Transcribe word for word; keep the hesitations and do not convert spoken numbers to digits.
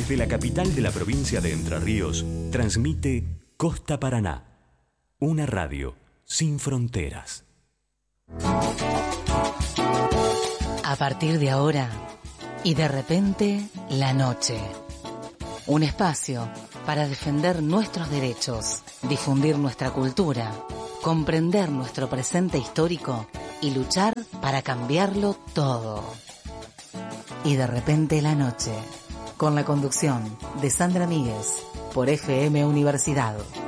Desde la capital de la provincia de Entre Ríos, transmite Costa Paraná, una radio sin fronteras. A partir de ahora, y de repente, la noche. Un espacio para defender nuestros derechos, difundir nuestra cultura, comprender nuestro presente histórico y luchar para cambiarlo todo. Y de repente la noche, con la conducción de Sandra Míguez, por F M Universidad.